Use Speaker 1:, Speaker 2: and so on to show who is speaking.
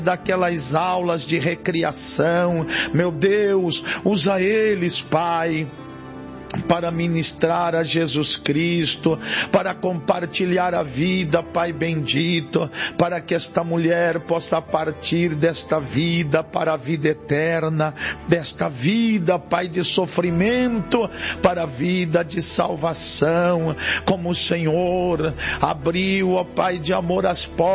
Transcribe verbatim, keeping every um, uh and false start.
Speaker 1: daquelas aulas de recriação, meu Deus, usa eles, Pai, para ministrar a Jesus Cristo, para compartilhar a vida, Pai bendito, para que esta mulher possa partir desta vida para a vida eterna, desta vida, Pai, de sofrimento, para a vida de salvação, como o Senhor abriu, ó Pai de amor, as portas